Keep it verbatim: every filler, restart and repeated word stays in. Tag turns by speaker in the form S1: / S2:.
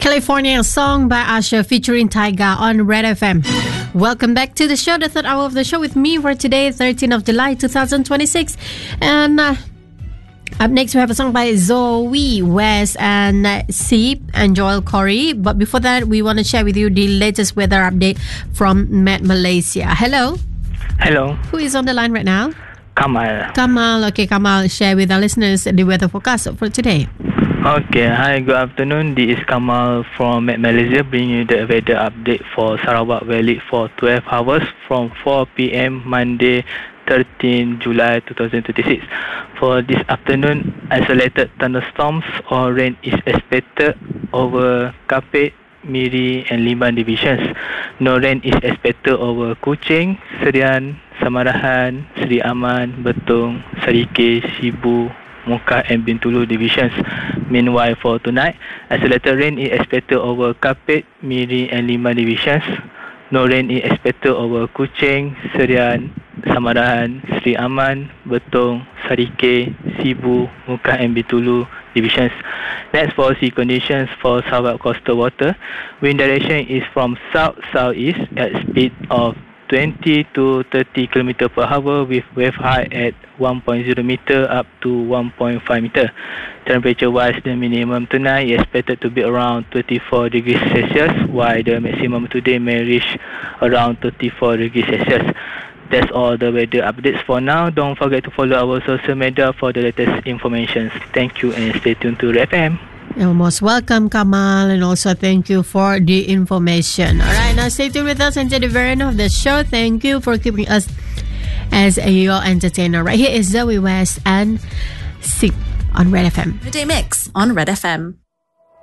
S1: California, a song by Usher featuring Tyga on Red F M. Welcome back to the show, the third hour of the show with me for today, thirteenth of July, twenty twenty-six. And uh, up next, we have a song by Zoe West and uh, Seep and Joel Corey. But before that, we want to share with you the latest weather update from Met Malaysia. Hello.
S2: Hello.
S1: Who is on the line right now?
S2: Kamal.
S1: Kamal. Okay, Kamal, share with our listeners the weather forecast for today.
S2: Okay, hi, good afternoon. This is Kamal from Met Malaysia bringing you the weather update for Sarawak Valley for twelve hours from four p.m. Monday, thirteenth July twenty twenty-six. For this afternoon, isolated thunderstorms or rain is expected over Kapit, Miri and Limbang divisions. No rain is expected over Kuching, Serian, Samarahan, Seri Aman, Betong, Sarike, Sibu, Muka and Bintulu divisions. Meanwhile, for tonight, isolated rain is expected over Kapit, Miri and Limbang divisions. No rain is expected over Kuching, Serian, Samarahan, Seri Aman, Betong, Sarike, Sibu, Muka and Bintulu divisions. Next, for sea conditions for Sarawak coastal water, wind direction is from south-southeast at speed of twenty to thirty kilometers per hour with wave height at one point zero meter up to one point five meter. Temperature-wise, the minimum tonight is expected to be around twenty-four degrees Celsius, while the maximum today may reach around thirty-four degrees Celsius. That's all the weather updates for now. Don't forget to follow our social media for the latest information. Thank you and stay tuned to Red F M.
S1: You're most welcome, Kamal, and also thank you for the information. All right, now stay tuned with us until the very end of the show. Thank you for keeping us as your entertainer. Right here is Zoe West and Sing on Red F M.
S3: Midday Mix on Red F M.